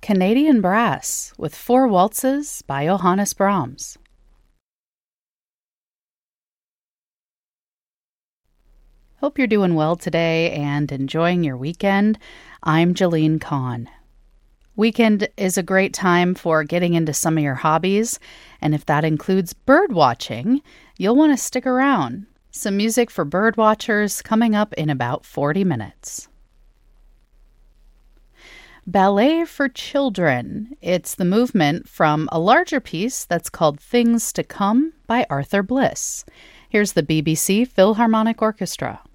Canadian Brass with Four Waltzes by Johannes Brahms. Hope you're doing well today and enjoying your weekend. I'm Jalene Kahn. Weekend is a great time for getting into some of your hobbies, and if that includes bird watching, you'll want to stick around. Some music for bird watchers coming up in about 40 minutes. Ballet for Children. It's the movement from a larger piece that's called Things to Come by Arthur Bliss. Here's the BBC Philharmonic Orchestra.